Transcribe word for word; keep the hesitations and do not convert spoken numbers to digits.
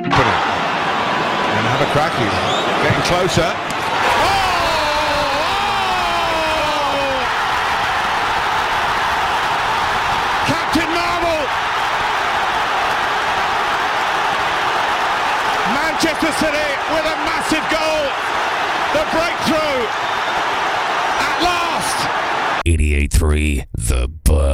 Brilliant. And have a crack here. Getting closer. Captain Marvel! Manchester City with a massive goal. The breakthrough at last. eighty-eight point three The Buzz.